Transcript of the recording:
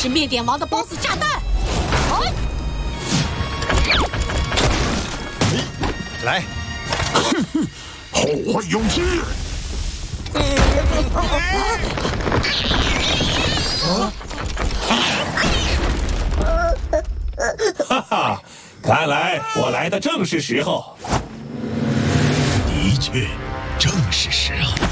是灭点王的 BOSS 炸弹。 来， 后会有期。 哈哈，看来我来的正是时候。 的确，正是时候。